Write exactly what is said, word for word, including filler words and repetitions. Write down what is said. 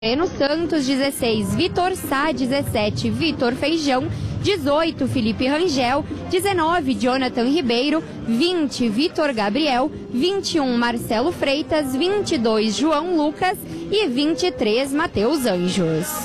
Breno Santos, dezesseis, Vitor Sá, dezessete, Vitor Feijão, dezoito, Felipe Rangel, dezenove, Jonathan Ribeiro, vinte, Vitor Gabriel, vinte e um, Marcelo Freitas, vinte e dois, João Lucas e vinte e três, Matheus Anjos.